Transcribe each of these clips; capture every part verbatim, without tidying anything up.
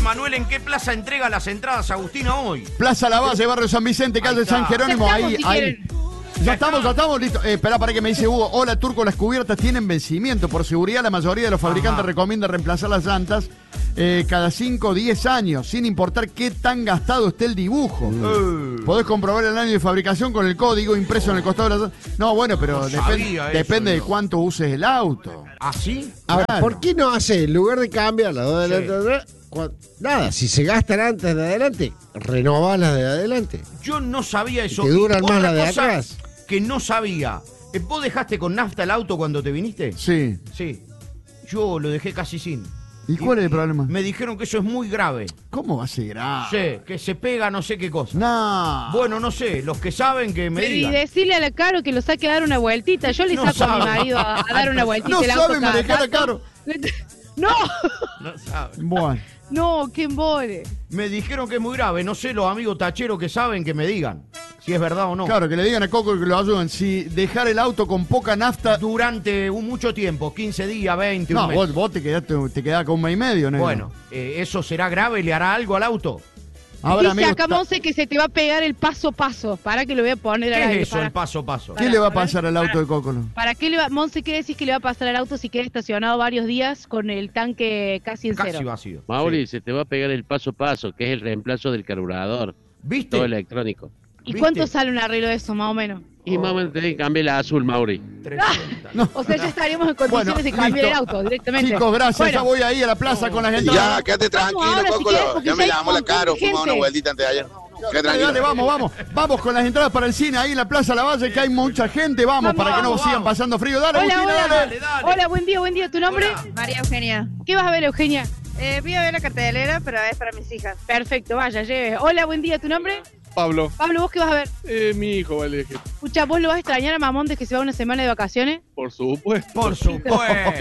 Manuel, ¿en qué plaza entrega las entradas Agustina hoy? Plaza Lavalle, barrio San Vicente, calle San Jerónimo, Ya ahí, estamos, si ahí. Ya estamos, ya estamos listos. Eh, esperá, para que me dice Hugo. Hola, Turco, las cubiertas tienen vencimiento. Por seguridad, la mayoría de los fabricantes Ajá. recomiendan reemplazar las llantas eh, cada cinco o diez años, sin importar qué tan gastado esté el dibujo. Uh. Podés comprobar el año de fabricación con el código impreso en el costado de la llanta. No, bueno, pero No depen- sabía eso, depende de yo. cuánto uses el auto. ¿Ah, sí? Ahora, Claro. ¿por qué no hace, en lugar de cambiar las dos de Sí. adelante, cua- nada, si se gastan antes de adelante, renovás las de adelante? Yo no sabía eso. ¿Te duran Y más otra las de cosa atrás? que no sabía. Eh, ¿Vos dejaste con nafta el auto cuando te viniste? Sí. Sí. Yo lo dejé casi sin. ¿Y cuál es el problema? Me dijeron que eso es muy grave. ¿Cómo va a ser grave? Sí, que se pega no sé qué cosa. No. Bueno, no sé, los que saben que me Y digan. decirle a la Caro que lo saque a dar una vueltita. Yo le No saco a mi sabe. marido a, a dar una vueltita. No el auto sabe cada manejar a tanto. Caro. No, No saben. Bueno. no, qué embole. Me dijeron que es muy grave. No sé, los amigos tacheros que saben que me digan si es verdad o no. Claro, que le digan a Coco que lo ayuden. Si dejar el auto con poca nafta. Durante un mucho tiempo, quince días, veinte, No, un mes. vos, vos te quedaste, te quedás con un mes y medio, negro. Bueno, eh, ¿eso será grave? ¿Le hará algo al auto? A ver, Dice amigo, acá ta- Monse que se te va a pegar el paso a paso. Para que lo voy a poner ¿Qué al aire. es eso, para, el paso a paso? ¿qué le va a pasar al auto de Coco? ¿Para qué le va, Monse, qué decís que le va a pasar al auto si queda estacionado varios días con el tanque casi en Casi cero? vacío. Mauri, Sí. se te va a pegar el paso a paso, que es el reemplazo del carburador, ¿Viste? todo electrónico. ¿Y ¿Viste? cuánto sale un arreglo de eso, más o menos? Y más o menos tenés que cambiar la azul, Mauri. trescientos. O sea, ya estaríamos en condiciones Bueno, de cambiar listo. el auto directamente. Chicos, gracias. Bueno, Ya voy ahí a la plaza con las entradas. Ya, quédate tranquilo, Vamos ahora, si Coco. querés, porque Ya ya me hay llamó la un montón Caro, de fuimos a una gente. vueltita antes de ayer. Quédate Dale, tranquilo. dale, vamos, vamos. Vamos con las entradas para el cine ahí en la Plaza Lavalle, que hay mucha gente. Vamos, Vamos, para que no vamos, sigan vamos. pasando frío. Dale, Hola, Agustina, hola. dale. Dale, dale. Hola, buen día, buen día. ¿Tu nombre? Hola. María Eugenia. ¿Qué vas a ver, Eugenia? Eh, voy a ver la cartelera, pero es para mis hijas. Perfecto, vaya, lleve. Hola, buen día. ¿Tu nombre? Pablo, Pablo, ¿vos qué vas a ver? eh, mi hijo va a elegir. Escucha, ¿vos lo vas a extrañar a Mamón de que se va una semana de vacaciones? Por supuesto. Por supuesto.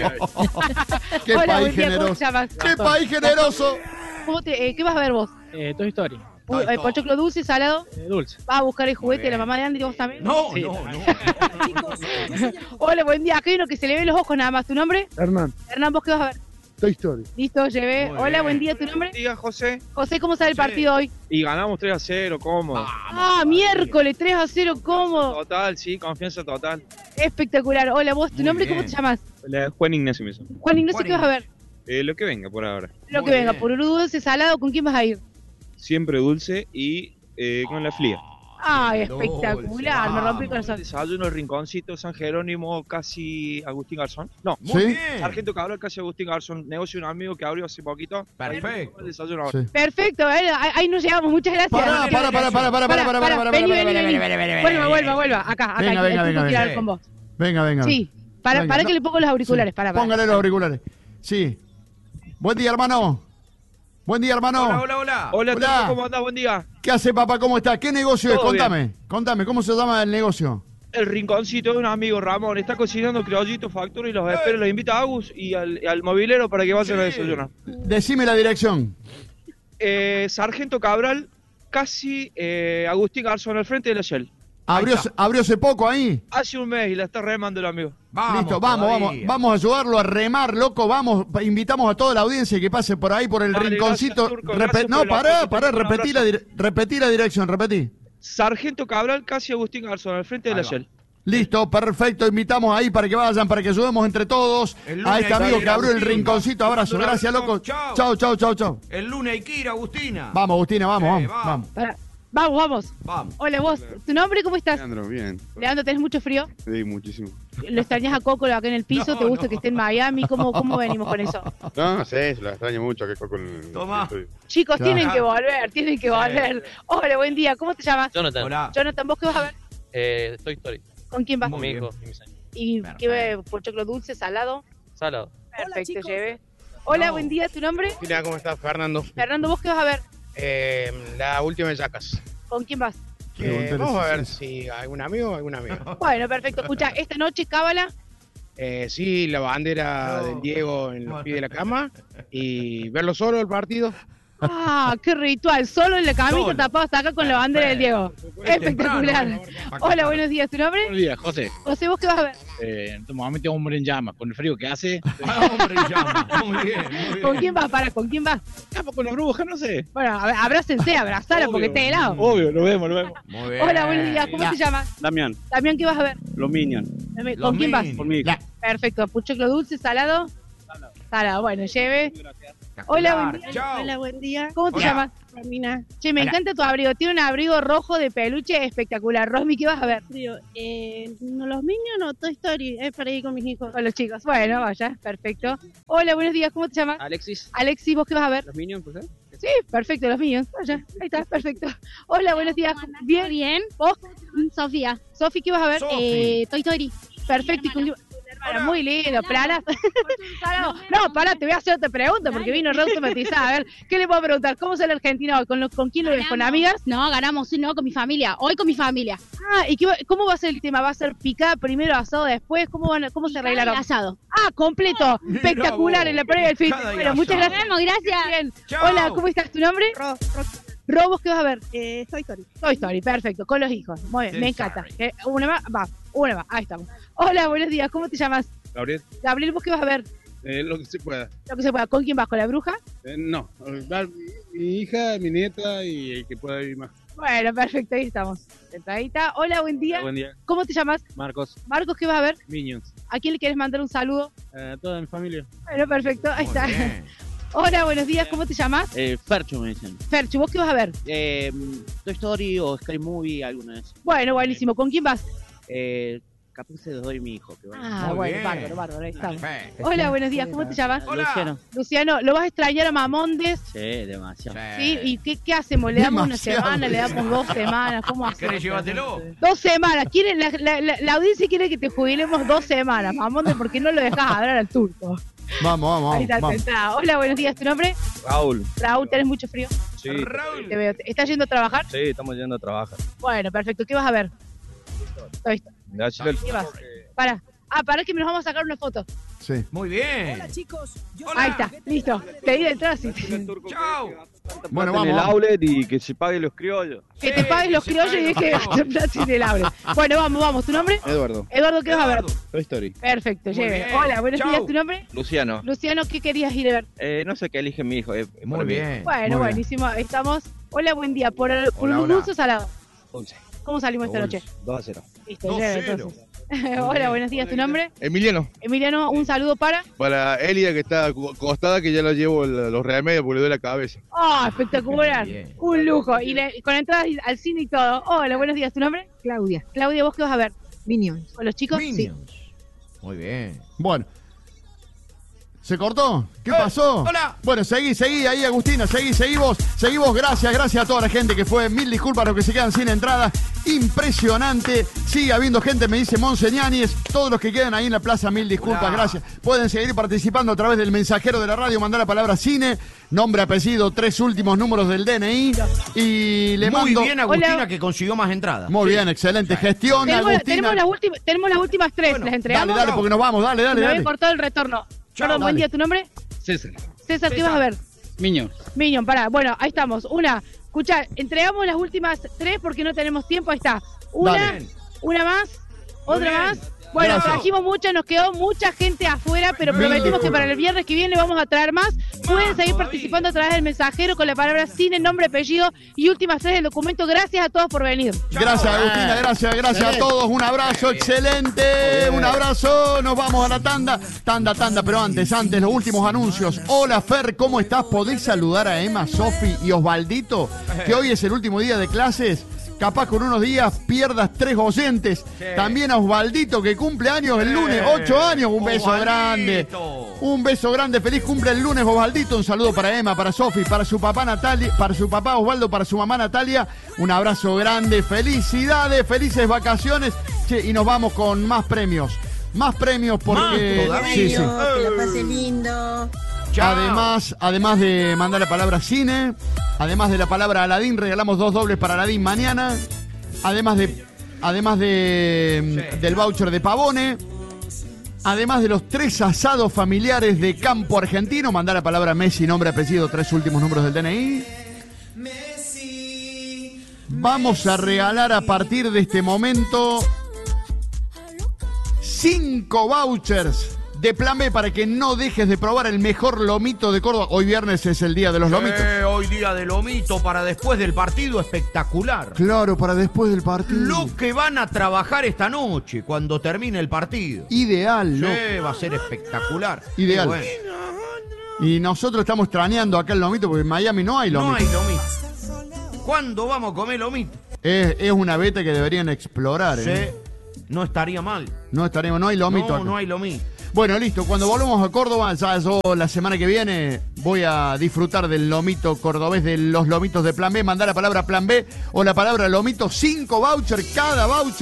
Qué Hola, país buen día, ¿cómo generoso. te llamas? Qué país generoso. ¿Cómo te- eh, ¿Qué vas a ver vos? Eh, Toy Story. Uh, eh, ¿Pochoclo dulce, salado? Eh, dulce. ¿Vas a buscar el juguete de la mamá de Andy vos también? No, Sí. no, no. Hola, buen día. Acá hay uno que se le ven los ojos nada más. ¿Tu nombre? Hernán, Hernán, ¿vos qué vas a ver? Toy Story. Listo, llevé. Muy Hola, bien. buen día. ¿Tu nombre? Diga, José. José, ¿cómo sale el Sí. partido hoy? Y ganamos tres a cero, cómodo. Ah, miércoles, tres a cero, ¿cómo? Total, sí, confianza total. Espectacular. Hola, vos, ¿tu Muy nombre? bien. ¿Cómo te llamas? La- Juan Ignacio mismo. Juan Ignacio, Juan ¿qué vas a ver? Eh, lo que venga por ahora. Lo Muy que venga, bien. por dulce, salado, ¿con quién vas a ir? Siempre dulce y eh, con la fría. Ay, Dulce, espectacular, me rompí el vamos. corazón. Desayuno, Rinconcito, San Jerónimo, casi Agustín Garzón. No, Muy ¿Sí? bien. Sargento Cabral, casi Agustín Garzón. Negocio de un amigo que abrió hace poquito. Perfecto. Ahí, desayuno ahora. Sí. Perfecto, eh, ahí ahí nos llegamos, muchas gracias. Pará, pará, pará, pará, pará, pará, pará, pará, pará, Vení, pará, vení, pará, vení. pará, pará, Vuelva, vuelva, vuelva. Acá, acá. Venga, el venga, turco venga, quiere hablar venga. con vos. Venga, venga. Sí, para, Venga, para no. que le pongo los auriculares, Sí. para, para. Póngale los auriculares. Sí. Buen día, hermano. Buen día, hermano. Hola, hola, hola. Hola, Hola. Turco, ¿cómo andás? Buen día. ¿Qué hace, papá? ¿Cómo está? ¿Qué negocio es? Todo Contame. Contame, ¿cómo se llama el negocio? El rinconcito de un amigo Ramón. Está cocinando criollito factura y los espero. Los invita a Agus y al, al movilero para que vayan a Sí. desayunar. Decime la dirección. Eh, Sargento Cabral, casi eh, Agustín Garzón, al frente de la Shell. ¿Abrió, está. abrió hace poco ahí? Hace un mes y la está remando el amigo. Vamos, Listo, vamos, vamos. todavía. Vamos a ayudarlo a remar, loco. Vamos, pa- invitamos a toda la audiencia que pase por ahí, por el Dale, rinconcito. gracias, Turco, Repe- gracias no, por el pará, apoyo, pará, Turco, un repetí la, abrazo. dire- repetí la dirección, repetí. Sargento Cabral, casi Agustín Garzón, al frente de Ahí la va. Shell. Listo, perfecto. Invitamos ahí para que vayan, para que ayudemos entre todos El lunes a este hay que amigo ir que a abrió el Agustín. rinconcito. Abrazo, Un gracias, abrazo, loco. chao. Chau, chau, chau, chau. El lunes hay que ir, Agustina. Vamos, Agustina, vamos, Sí, vamos, vamos. vamos. Para. Vamos, vamos. Vamos. Hola, vos. ¿Tu nombre? ¿Cómo estás? Leandro, bien. Leandro, ¿tenés mucho frío? Sí, muchísimo. ¿Lo extrañas a Coco acá en el piso? No, ¿Te gusta no. que esté en Miami? ¿Cómo, cómo venimos con eso? No, no sé, la extraño mucho que con el Tomá. estoy. Chicos, Claro. tienen que volver, tienen que volver. Hola, buen día. ¿Cómo te llamas? Jonathan. Hola. Jonathan, ¿vos qué vas a ver? Eh, Toy Story. ¿Con quién vas? Con Muy mi bien. hijo y mis años. ¿Y Perfecto. qué ve? ¿Pochoclo dulce, salado? Salado. Perfecto, lleve. Hola, No. buen día. ¿Tu nombre? Mira, ¿cómo estás, Fernando? Fernando, ¿vos qué vas a ver? Eh, la última de Yacas. ¿Con quién vas? Eh, vamos a ver si algún amigo o alguna amiga. Bueno, perfecto. Escucha, esta noche, Cábala. Eh, sí, la bandera No. del Diego en los No. pies de la cama y verlo solo el partido. Ah, qué ritual. Solo en la camita Solo. tapado hasta acá con la bandera del Diego. Espectacular. Temprano, Hola, buenos días. ¿Tu nombre? Buenos días, José. José, ¿vos qué vas a ver? Eh, en este momento hombre en llamas, con el frío que hace. Ah, hombre, llama. Muy bien, muy bien. ¿Con quién vas? Para, ¿con quién vas? Escapa con la bruja, no sé. Bueno, a ver, abrácense, abrazala porque está helado. Obvio, lo vemos, lo vemos. Muy bien. Hola, buenos días. ¿Cómo te llamas? Damián, También, ¿qué vas a ver? los Minions. ¿Con Los quién vas? Minions. Por mí. La- Perfecto. ¿Puchoclo dulce, salado? Salado. Bueno, lleve. Hola, buen día. Chao. Hola, buen día. ¿Cómo te Hola. llamas? Romina. Che, me Hola. encanta tu abrigo. Tiene un abrigo rojo de peluche espectacular. Rosmi, ¿qué vas a ver? Frío. Eh, ¿no los Minions o Toy Story? Es para ir con mis hijos. Con los chicos. Bueno, vaya, perfecto. Hola, buenos días. ¿Cómo te llamas? Alexis, Alexi, ¿vos qué vas a ver? los Minions, ¿por qué? Sí, perfecto, los míos. Vaya, ahí está, perfecto. Hola, buenos días. ¿Bien? Bien. ¿Vos? Sofía. Sofi, ¿qué vas a ver? Sofi. Eh, Toy Story. Perfecto. Y con- Hermana, muy lindo, plana. No, pará, te voy a hacer otra pregunta porque vino re automatizada. A ver, ¿qué le puedo preguntar? ¿Cómo sale Argentina hoy? ¿Con, los- ¿Con quién lo ves? ¿Con amigas? No, ganamos, sí, no, con mi familia. Hoy con mi familia. Ah, ¿y qué va- cómo va a ser el tema? ¿Va a ser picada primero, asado después? ¿Cómo, van a- cómo se arreglaron? Asado. Ah, completo. Mira Espectacular vos. en la previa del fin. Picada y Bueno, muchas asado. gracias. Nos vemos, gracias. Bien. Chao. Hola, ¿cómo estás? ¿Tu nombre? Ro, Ro, Robos, ¿qué vas a ver? eh, Toy Story. Toy Story, perfecto, con los hijos. Muy bien, Sí, me encanta. sorry. Eh, una más, va, una más, ahí estamos. Hola, buenos días, ¿cómo te llamas? Gabriel, Gabriel, ¿vos qué vas a ver? eh, lo que se pueda. Lo que se pueda. ¿Con quién vas? ¿Con la bruja? Eh, no, dar mi hija, mi nieta y el que pueda vivir más. Bueno, perfecto, ahí estamos. Sentadita. Hola, buen día. Buen día. ¿Cómo te llamas? Marcos, Marcos, ¿qué vas a ver? Minions. ¿A quién le quieres mandar un saludo? Eh, toda mi familia. Bueno, perfecto, ahí Muy está. bien. Hola, buenos días, ¿cómo te llamas? Eh, Fercho me dicen. Ferchu, ¿vos qué vas a ver? Eh, Toy Story o Sky Movie, alguna vez. Bueno, buenísimo. ¿Con quién vas? Eh, capaz se los doy a mi hijo. Que bueno. Ah, Muy bueno, bien. bárbaro, bárbaro, ahí estamos. Perfecto. Hola, buenos días, ¿cómo te llamas? Hola. Luciano. Luciano, ¿lo vas a extrañar a Mamondes? Sí, demasiado. ¿Sí? ¿Y qué, qué hacemos? ¿Le damos Demasiado. una semana? ¿Le damos dos semanas? ¿Cómo hacemos? ¿Querés llevártelo? Dos semanas. ¿Quiere, la, la, la, la audiencia quiere que te jubilemos dos semanas, Mamondes, porque no lo dejas hablar al turco. Vamos, vamos, Ahí está vamos. vamos. sentado. Hola, buenos días. ¿Tu nombre? Raúl, Raúl, ¿tenés mucho frío? sí, Raúl. Te veo. ¿Estás yendo a trabajar? sí, estamos yendo a trabajar. Bueno, perfecto. ¿Qué vas a ver? Toy Story. ¿Qué vas? Para. Ah, para que me nos vamos a sacar una foto. Sí. Muy bien. Hola. Ahí está, listo. Te di el tránsito. Chao. Bueno, En el vamos. outlet y que se paguen los criollos. Que te paguen los que se criollos y paguen deje de los gastar plata en el abre. Bueno, vamos, vamos. ¿Tu nombre? Eduardo, Eduardo, ¿qué vas a ver? Eduardo. Toy Story. Perfecto, Muy lleve. bien. Hola, buenos Chau. días. ¿Tu nombre? Luciano, Luciano, ¿qué querías ir a ver? eh, no sé qué elige mi hijo. Eh, Muy bien. Bueno, Muy bien. buenísimo. Ahí estamos. Hola, buen día. ¿Por, por Hola, un hola. dulce o salado? once, ¿Cómo salimos esta noche? dos a cero. Listo, dos lleve, cero. entonces. Hola, buenos días. ¿Tu nombre? Emiliano, Emiliano, un saludo para. para Elida que está acostada, que ya la llevo los remedios porque le duele la cabeza. ¡Ah, espectacular! Bien. Un lujo. Y le- con entradas al cine y todo. Hola, buenos días. ¿Tu nombre? Claudia. Claudia, ¿vos qué vas a ver? Minions. ¿Con los chicos? Minions. Muy bien. Bueno. ¿Se cortó? ¿Qué Eh, pasó? hola. Bueno, seguí, seguí ahí, Agustina, seguí, seguí vos, seguí vos, gracias, gracias a toda la gente que fue, mil disculpas a los que se quedan sin entrada, impresionante, sigue habiendo gente, me dice Monseñáñez, todos los que quedan ahí en la plaza, mil disculpas, Hola. gracias, pueden seguir participando a través del mensajero de la radio, mandar la palabra cine, nombre, apellido, tres últimos números del D N I, y le Muy mando... bien, Agustina, Hola. que consiguió más entradas. Muy Sí. bien, excelente gestión, Tenemos, Agustina. tenemos, las últimas, tenemos las últimas tres. Bueno, ¿Las Dale, entregamos? dale, porque nos vamos, dale, dale, Me dale. había cortado el retorno. Chao, Perdón, buen dale. día. ¿Tu nombre? César. César, ¿qué César. vas a ver? Minions. Minion, pará. Bueno, ahí estamos. Una. Escucha, entregamos las últimas tres porque no tenemos tiempo. Ahí está. Una, Dale. una más, Muy otra bien. más. Bueno, Gracias. trajimos mucha, nos quedó mucha gente afuera, pero Mil prometimos que disculpas. para el viernes que viene vamos a traer más. Pueden seguir todavía. participando a través del mensajero con la palabra cine, nombre, apellido y últimas tres del documento. Gracias a todos por venir. Gracias, Agustina, gracias, gracias a todos. Un abrazo excelente, un abrazo. Nos vamos a la tanda, tanda, tanda, pero antes, antes, los últimos anuncios. Hola, Fer, ¿cómo estás? ¿Podés saludar a Emma, Sofi y Osvaldito? Que hoy es el último día de clases. Capaz con unos días pierdas tres oyentes. Sí. También a Osvaldito, que cumple años el lunes, ocho años. Un beso Osvaldito. grande. Un beso grande, feliz cumple el lunes, Osvaldito. Un saludo para Emma, para Sofi, para su papá Natalia, para su papá Osvaldo, para su mamá Natalia. Un abrazo grande, felicidades, felices vacaciones. Che, y nos vamos con más premios. Más premios porque. Más todavía. Sí, sí. Que la pase lindo. Chao. Además, además de mandar la palabra cine, además de la palabra Aladín, regalamos dos dobles para Aladín mañana. Además de, además de Sí. del voucher de Pavone. Además de los tres asados familiares de campo argentino, mandá la palabra Messi, nombre, apellido, tres últimos números del D N I. Vamos a regalar a partir de este momento cinco vouchers de Plan B para que no dejes de probar el mejor lomito de Córdoba. Hoy viernes es el día de los lomitos. Eh, hoy día de lomito para después del partido, espectacular. Claro, para después del partido. Lo que van a trabajar esta noche, cuando termine el partido. Ideal, ¿no? Sí, va a ser espectacular. Ideal. Bueno. Y nosotros estamos extrañando acá el lomito porque en Miami no hay lomito. No hay lomito. ¿Cuándo vamos a comer lomito? Es, es una beta que deberían explorar, ¿eh? Sí, no estaría mal. No estaríamos, no hay lomito No, acá. no hay lomito. Bueno, listo. Cuando volvamos a Córdoba, ya yo la semana que viene voy a disfrutar del lomito cordobés, de los lomitos de Plan B. Mandar la palabra Plan B o la palabra lomito, cinco vouchers, cada voucher